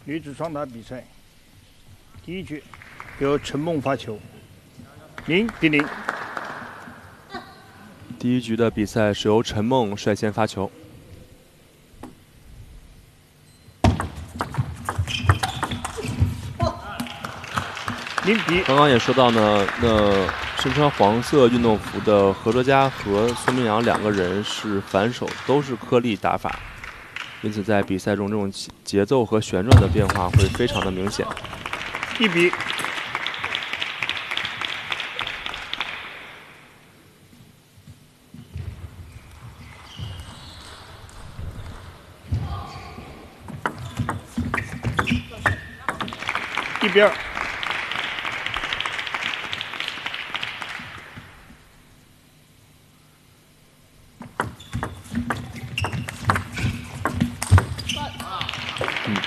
女子双打比赛，第一局由陈梦发球，0-0。 第一局的比赛是由陈梦率先发球。刚刚也说到呢，那身穿黄色运动服的何卓佳和孙明阳两个人是反手都是颗粒打法，因此在比赛中这种节奏和旋转的变化会非常的明显。 1比。1比2。